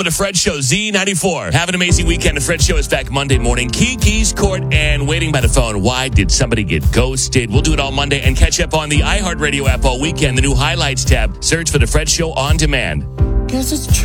to Fred Show, Z94. Have an amazing weekend. The Fred Show is back Monday morning. Kiki's Court and waiting by the phone. Why did somebody get ghosted? We'll do it all Monday and catch up on the iHeartRadio app all weekend. The new highlights tab. Search for the Fred Show on demand. Guess it's true.